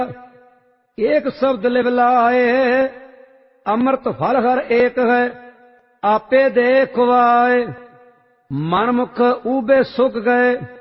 एक शब्द लिव लाए, अमृत फल हर एक है, आपे दे खुआए। मन मुख ऊबे सुख गए,